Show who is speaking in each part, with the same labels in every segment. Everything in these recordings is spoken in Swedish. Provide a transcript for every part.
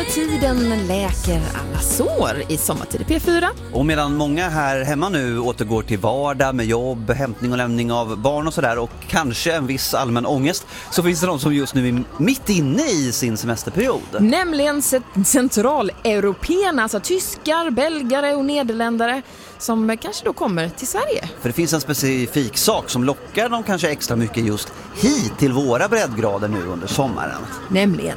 Speaker 1: Jultiden läker alla sår i Sommartid i P4.
Speaker 2: Och medan många här hemma nu återgår till vardag med jobb, hämtning och lämning av barn och sådär, och kanske en viss allmän ångest, så finns det de som just nu är mitt inne i sin semesterperiod.
Speaker 1: Nämligen centraleuropeerna, alltså tyskar, belgare och nederländare, som kanske då kommer till Sverige.
Speaker 2: För det finns en specifik sak som lockar dem kanske extra mycket just hit till våra breddgrader nu under sommaren.
Speaker 1: Nämligen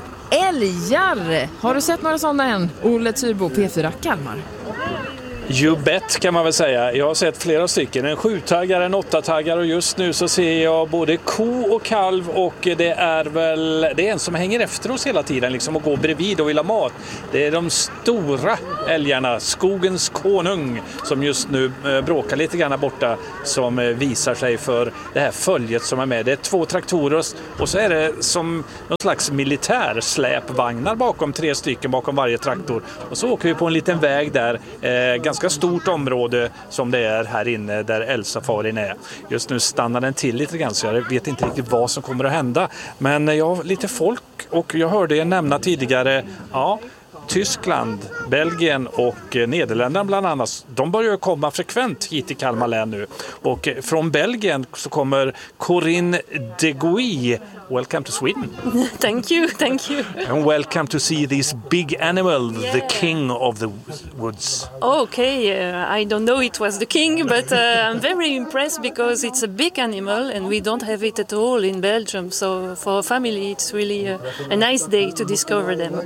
Speaker 1: älgar. Har du sett några sådana än? Olle Tyrbo, P4 Kalmar.
Speaker 3: You bet, kan man väl säga. Jag har sett flera stycken. En 7-taggare, en 8-taggare, och just nu så ser jag både ko och kalv, och det är en som hänger efter oss hela tiden liksom, och går bredvid och vill ha mat. Det är de stora älgarna, skogens konung, som just nu bråkar lite grann borta, som visar sig för det här följet som är med. Det är 2 traktorer och så är det som något slags militärsläpvagnar bakom, 3 stycken bakom varje traktor. Och så åker vi på en liten väg där, ganska stort område som det är här inne där Elsafarin är. Just nu stannar den till lite grann, så jag vet inte riktigt vad som kommer att hända. Men jag har lite folk, och jag hörde er nämna tidigare, Tyskland, Belgien och Nederländerna bland annat, de börjar komma frekvent hit till Kalmar län nu. Och från Belgien så kommer Corinne de Gouy. Welcome to Sweden.
Speaker 4: Thank you.
Speaker 3: And welcome to see this big animal, the king of the woods.
Speaker 4: Okay, I don't know it was the king, but I'm very impressed because it's a big animal and we don't have it at all in Belgium. So for a family it's really a nice day to discover them.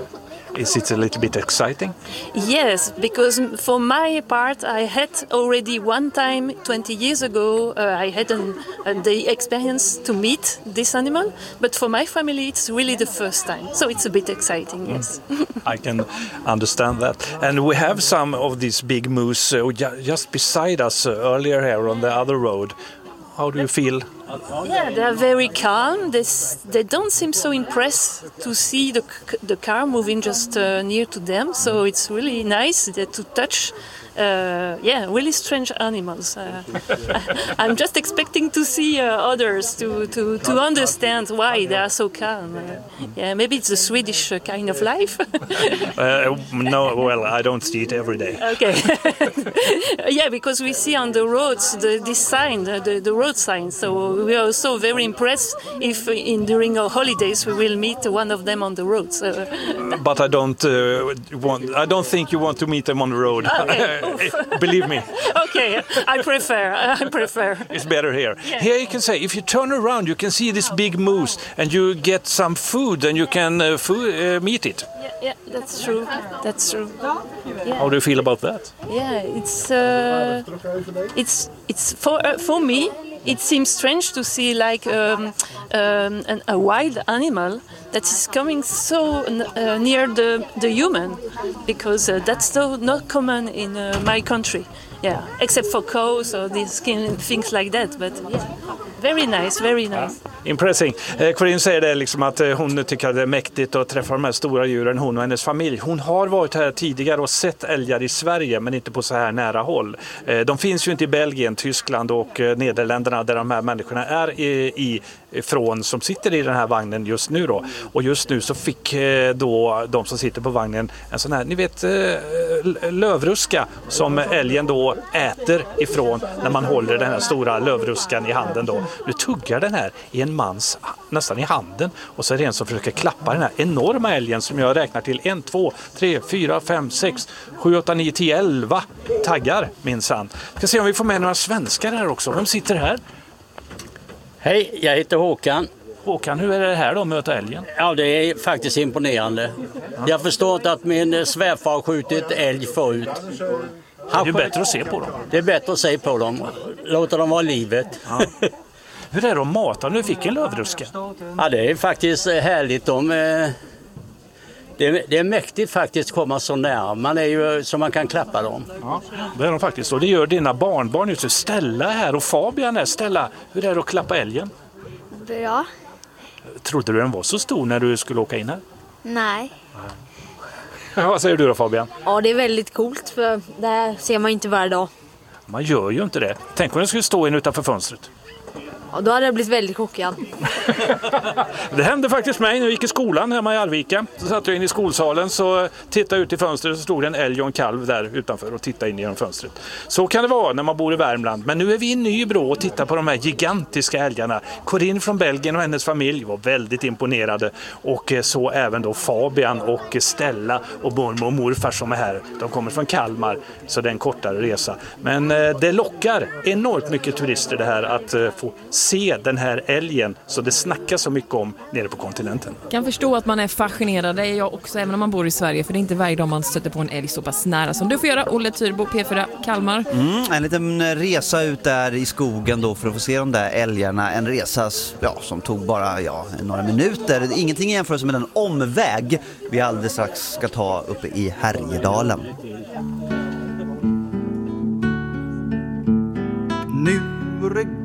Speaker 3: Is it a little bit exciting?
Speaker 4: Yes, because for my part, I had already one time 20 years ago, I had the experience to meet this animal, but for my family it's really the first time. So it's a bit exciting, yes.
Speaker 3: I can understand that. And we have some of these big moose just beside us earlier here on the other road. How do you feel?
Speaker 4: Yeah, they are very calm. They don't seem so impressed to see the car moving just near to them. So it's really nice to touch. Really strange animals. I'm just expecting to see others to understand why they are so calm. Maybe it's a Swedish kind of life.
Speaker 3: No, well, I don't see it every day.
Speaker 4: Okay. Yeah, because we see on the roads this sign, the road sign. So we are also very impressed if during our holidays we will meet one of them on the road. So.
Speaker 3: But I don't think you want to meet them on the road.
Speaker 4: Okay.
Speaker 3: Believe me.
Speaker 4: Okay, I prefer.
Speaker 3: It's better here.
Speaker 4: Yeah.
Speaker 3: Here you can say, if you turn around, you can see this big moose, and you get some food, and you can meet it.
Speaker 4: Yeah, that's true. Yeah.
Speaker 3: How do you feel about that?
Speaker 4: Yeah, it's for me. It seems strange to see like a wild animal that is coming so near the human, because that's not common in my country. Yeah, except for cows or these things like that. But yeah, very nice.
Speaker 3: Impressing. Corinne säger det liksom att hon tycker att det är mäktigt att träffa de här stora djuren, hon och hennes familj. Hon har varit här tidigare och sett älgar i Sverige, men inte på så här nära håll. De finns ju inte i Belgien, Tyskland och Nederländerna, där de här människorna är ifrån, som sitter i den här vagnen just nu då. Och just nu så fick då de som sitter på vagnen en sån här, ni vet, lövruska som älgen då äter ifrån när man håller den här stora lövruskan i handen då. Du tuggar den här i en mans, nästan i handen, och så är det en som försöker klappa den här enorma älgen som jag räknar till 1, 2, 3, 4, 5, 6, 7, 8, 9, 10, 11 taggar minsann. Ska se om vi får med några svenskar här också. Vem sitter här?
Speaker 5: Hej, jag heter Håkan.
Speaker 3: Håkan, hur är det här då att möta älgen?
Speaker 5: Ja, det är faktiskt imponerande. Jag förstår att min svärfar har skjutit älg förut.
Speaker 3: Det är bättre att se på dem.
Speaker 5: Det är bättre att se på dem. Låta dem vara livet.
Speaker 3: Ja. Hur är det att mata när du fick en lövruska?
Speaker 5: Ja, det är faktiskt härligt. Det är mäktigt faktiskt att komma så nära. Man är ju så man kan klappa dem.
Speaker 3: Ja, det är de faktiskt. Och det gör dina barnbarn just. Stella här och Fabian här. Stella, hur är det att klappa älgen?
Speaker 6: Bra.
Speaker 3: Trodde du den var så stor när du skulle åka in här?
Speaker 6: Nej.
Speaker 3: Ja, vad säger du då, Fabian?
Speaker 6: Ja, det är väldigt coolt, för det här ser man inte varje dag.
Speaker 3: Man gör ju inte det. Tänk om den skulle stå in utanför fönstret.
Speaker 6: Ja, då hade jag blivit väldigt chockad.
Speaker 3: Det hände faktiskt mig när jag gick i skolan hemma i Arvika. Så satt jag in i skolsalen, så tittade ut i fönstret, så stod det en älg och en kalv där utanför och tittade in genom fönstret. Så kan det vara när man bor i Värmland. Men nu är vi i Nybro och tittar på de här gigantiska älgarna. Corinne från Belgien och hennes familj var väldigt imponerade. Och så även då Fabian och Stella och mormor och morfar som är här. De kommer från Kalmar, så det är en kortare resa. Men det lockar enormt mycket turister det här att få se den här älgen, så det snackas så mycket om nere på kontinenten.
Speaker 1: Jag kan förstå att man är fascinerad, det är jag också, även om man bor i Sverige, för det är inte varje dag man stöter på en älg så pass nära som du får göra. Olle Tyrbo, P4 Kalmar.
Speaker 2: En liten resa ut där i skogen då för att få se de där älgarna. En resa som tog bara några minuter. Ingenting i jämförelse med den omväg vi alldeles strax ska ta uppe i Härjedalen. Nu